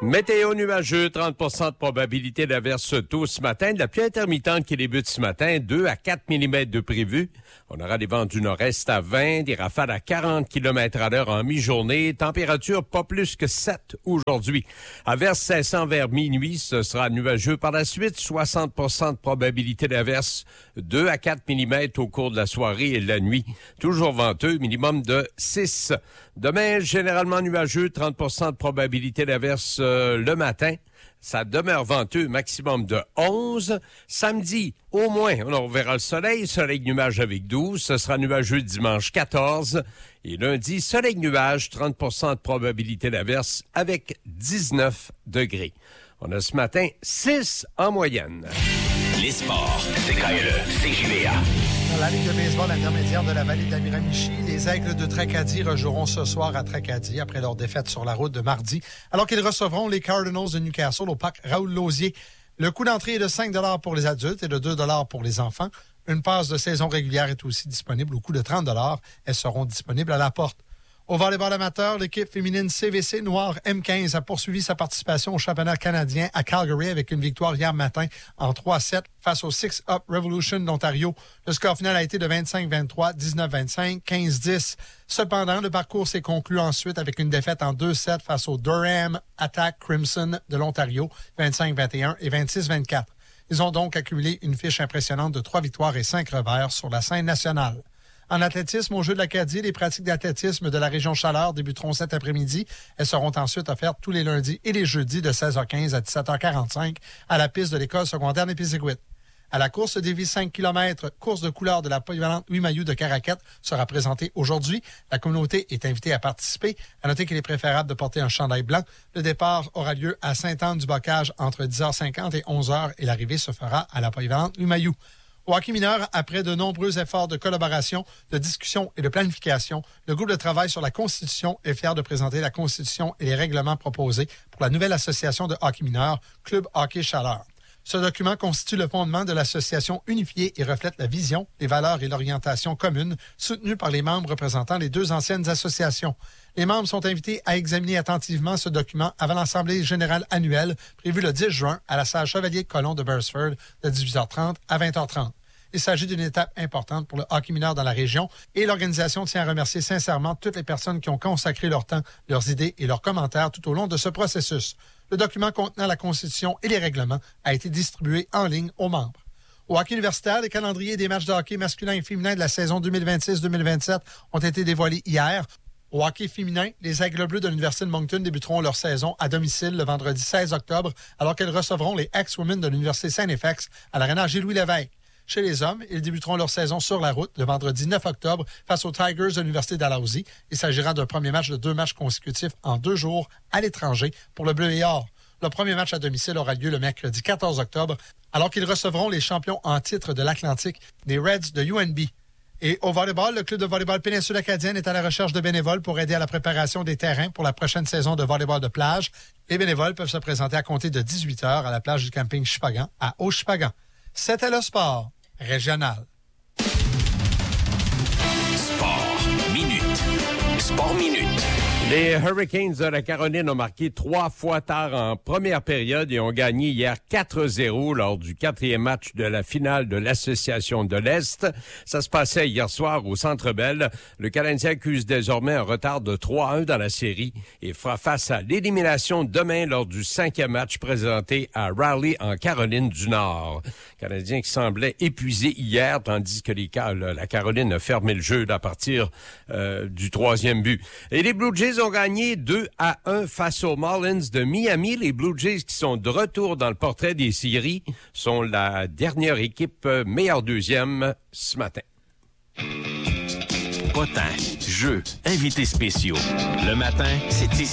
Météo nuageux, 30% de probabilité d'averse tôt ce matin. De la pluie intermittente qui débute ce matin, 2 à 4 mm de prévu. On aura des vents du nord-est à 20, des rafales à 40 km à l'heure en mi-journée. Température pas plus que 7 aujourd'hui. Averse cessant vers minuit, ce sera nuageux par la suite. 60% de probabilité d'averse, 2 à 4 mm au cours de la soirée et de la nuit. Toujours venteux, minimum de 6. Demain, généralement nuageux, 30% de probabilité d'averse le matin. Ça demeure venteux, maximum de 11. Samedi, au moins, on verra le soleil nuage avec 12. Ce sera nuageux dimanche 14. Et lundi, soleil nuage, 30% de probabilité d'averse avec 19 degrés. On a ce matin 6 en moyenne. Les sports, c'est CJVA. Dans la Ligue de baseball intermédiaire de la vallée de la Miramichi, les Aigles de Tracadie rejoueront ce soir à Tracadie après leur défaite sur la route de mardi, alors qu'ils recevront les Cardinals de Newcastle au parc Raoul-Lausier. Le coût d'entrée est de 5 $ pour les adultes et de 2 $ pour les enfants. Une passe de saison régulière est aussi disponible au coût de 30 $. Elles seront disponibles à la porte. Au volleyball amateur, l'équipe féminine CVC Noire M15 a poursuivi sa participation au championnat canadien à Calgary avec une victoire hier matin en 3-7 face au Six Up Revolution d'Ontario. Le score final a été de 25-23, 19-25, 15-10. Cependant, le parcours s'est conclu ensuite avec une défaite en 2-7 face au Durham Attack Crimson de l'Ontario, 25-21 et 26-24. Ils ont donc accumulé une fiche impressionnante de 3 victoires et 5 revers sur la scène nationale. En athlétisme, au Jeux de l'Acadie, les pratiques d'athlétisme de la région Chaleur débuteront cet après-midi. Elles seront ensuite offertes tous les lundis et les jeudis de 16h15 à 17h45 à la piste de l'école secondaire des Piziguit. À la course défi 5 km, course de couleur de la polyvalente Louis Mailloux de Caraquette sera présentée aujourd'hui. La communauté est invitée à participer. À noter qu'il est préférable de porter un chandail blanc. Le départ aura lieu à Sainte-Anne-du-Bocage entre 10h50 et 11h et l'arrivée se fera à la polyvalente Louis Mailloux. Au hockey mineur, après de nombreux efforts de collaboration, de discussion et de planification, le groupe de travail sur la Constitution est fier de présenter la Constitution et les règlements proposés pour la nouvelle association de hockey mineur, Club Hockey Chaleur. Ce document constitue le fondement de l'association unifiée et reflète la vision, les valeurs et l'orientation communes soutenues par les membres représentant les deux anciennes associations. Les membres sont invités à examiner attentivement ce document avant l'Assemblée générale annuelle prévue le 10 juin à la salle Chevalier-Colomb de Beresford de 18h30 à 20h30. Il s'agit d'une étape importante pour le hockey mineur dans la région et l'organisation tient à remercier sincèrement toutes les personnes qui ont consacré leur temps, leurs idées et leurs commentaires tout au long de ce processus. Le document contenant la Constitution et les règlements a été distribué en ligne aux membres. Au hockey universitaire, les calendriers des matchs de hockey masculin et féminin de la saison 2026-2027 ont été dévoilés hier. Au hockey féminin, les Aigles bleus de l'Université de Moncton débuteront leur saison à domicile le vendredi 16 octobre, alors qu'elles recevront les ex-women de l'Université Saint-FX à l'Arena Gilles-Louis-Lévesque. Chez les hommes, ils débuteront leur saison sur la route le vendredi 9 octobre face aux Tigers de l'Université d'Alhousie. Il s'agira d'un premier match de 2 matchs consécutifs en 2 jours à l'étranger pour le bleu et or. Le premier match à domicile aura lieu le mercredi 14 octobre, alors qu'ils recevront les champions en titre de l'Atlantique, les Reds de UNB. Et au volleyball, le club de volleyball Péninsule Acadienne est à la recherche de bénévoles pour aider à la préparation des terrains pour la prochaine saison de volleyball de plage. Les bénévoles peuvent se présenter à compter de 18h à la plage du camping Chupagan à Haut-Chupagan. C'était le sport régional. Sport minute. Sport minute. Les Hurricanes de la Caroline ont marqué 3 fois tard en première période et ont gagné hier 4-0 lors du 4e match de la finale de l'Association de l'Est. Ça se passait hier soir au Centre Bell. Le Canadien accuse désormais un retard de 3-1 dans la série et fera face à l'élimination demain lors du 5e match présenté à Raleigh en Caroline du Nord. Canadien qui semblait épuisé hier tandis que la Caroline a fermé le jeu à partir du 3e but. Et les Blue Jays ont gagné 2-1 face aux Marlins de Miami. Les Blue Jays qui sont de retour dans le portrait des séries sont la dernière équipe meilleure deuxième ce matin. Potins, jeux, invités spéciaux. Le matin, c'est ici.